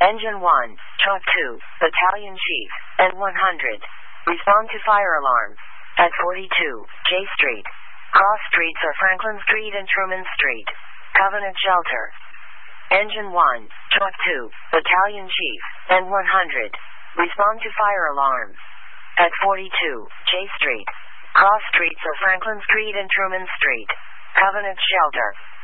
Engine 1, Truck 2, Battalion Chief, N100. Respond to fire alarm. At 42, J Street. Cross streets are Franklin Street and Truman Street. Covenant Shelter. Engine 1, Truck 2, Battalion Chief, N100. Respond to fire alarm. At 42, J Street. Cross streets are Franklin Street and Truman Street. Covenant Shelter.